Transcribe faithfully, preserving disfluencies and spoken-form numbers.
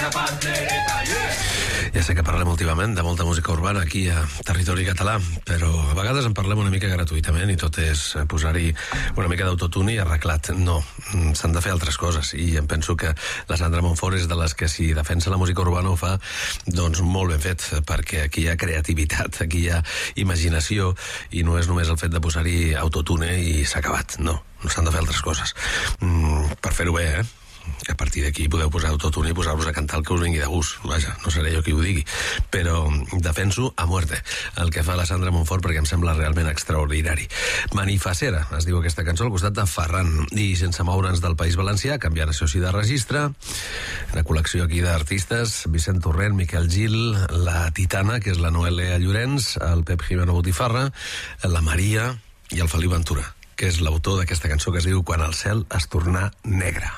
Ja sé que parlem últimament de molta música urbana aquí a Territori Català, però a vegades en parlem una mica gratuïtament i tot és posar-hi una mica d'autotune i arreglat. No, s'han de fer altres coses i em penso que la Sandra Monfort és de les que si defensa la música urbana ho fa doncs molt ben fet, perquè aquí hi ha creativitat, aquí hi ha imaginació i no és només el fet de posar-hi autotune i s'ha acabat, no, no s'han de fer altres coses. Mm, per fer-ho bé, eh? A partir d'aquí podeu posar autotune i posar-vos a cantar el que us vingui de gust. Vaja, no seré jo qui ho digui, però defenso a muerte el que fa la Sandra Monfort perquè em sembla realment extraordinari. Manifacera es diu aquesta cançó al costat de Ferran, i sense moure'ns del País Valencià, canviant això sí de registre, la col·lecció aquí d'artistes: Vicent Torrent, Miquel Gil, la Titana, que és la Noelia Llorenç, el Pep Jimeno Botifarra, la Maria i el Feliu Ventura, que és l'autor d'aquesta cançó que es diu Quan el cel es tornà negre.